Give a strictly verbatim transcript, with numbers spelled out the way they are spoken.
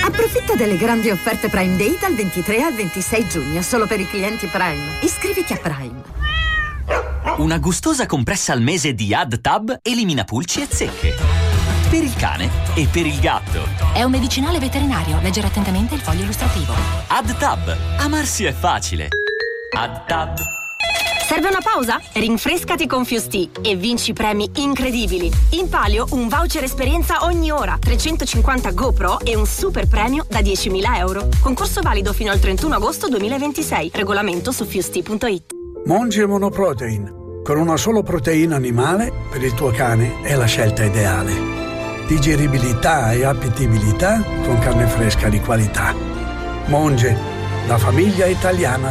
Approfitta delle grandi offerte Prime Day dal ventitré al ventisei giugno, solo per i clienti Prime. Iscriviti a Prime. Una gustosa compressa al mese di AddTab elimina pulci e zecche. Per il cane e per il gatto. È un medicinale veterinario. Leggere attentamente il foglio illustrativo. AddTab. Amarsi è facile. AddTab. Serve una pausa? Rinfrescati con Fusti e vinci premi incredibili. In palio un voucher esperienza ogni ora, trecentocinquanta GoPro e un super premio da diecimila euro. Concorso valido fino al trentuno agosto duemilaventisei. Regolamento su fusti punto it. Monge Monoprotein. Con una solo proteina animale, per il tuo cane è la scelta ideale. Digeribilità e appetibilità con carne fresca di qualità. Monge, la famiglia italiana